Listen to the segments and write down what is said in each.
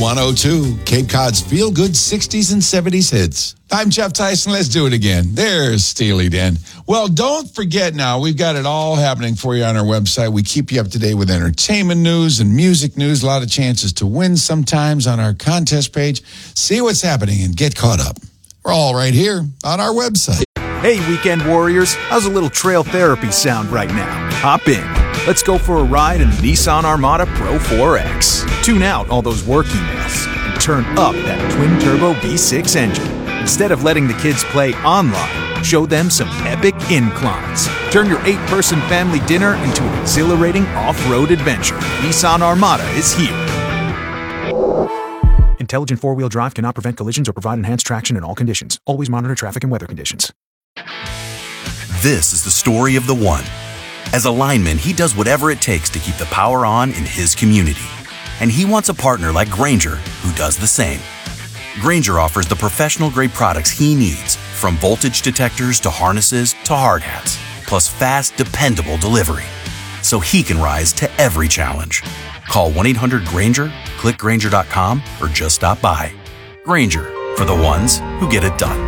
Q102, Cape Cod's feel-good 60s and 70s hits. I'm Jeff Tyson. Let's do it again. There's Steely Dan. Well, don't forget now, we've got it all happening for you on our website. We keep you up to date with entertainment news and music news. A lot of chances to win sometimes on our contest page. See what's happening and get caught up. We're all right here on our website. Hey, weekend warriors. How's a little trail therapy sound right now? Hop in. Let's go for a ride in the Nissan Armada Pro 4X. Tune out all those work emails and turn up that twin-turbo V6 engine. Instead of letting the kids play online, show them some epic inclines. Turn your 8-person family dinner into an exhilarating off-road adventure. Nissan Armada is here. Intelligent four-wheel drive cannot prevent collisions or provide enhanced traction in all conditions. Always monitor traffic and weather conditions. This is the story of the one. As a lineman, he does whatever it takes to keep the power on in his community. And he wants a partner like Grainger who does the same. Grainger offers the professional-grade products he needs, from voltage detectors to harnesses to hard hats, plus fast, dependable delivery, so he can rise to every challenge. Call 1-800-GRAINGER, click Grainger.com, or just stop by. Grainger, for the ones who get it done.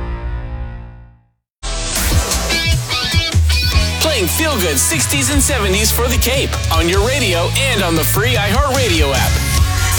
Playing feel-good 60s and 70s for the Cape on your radio and on the free iHeartRadio app.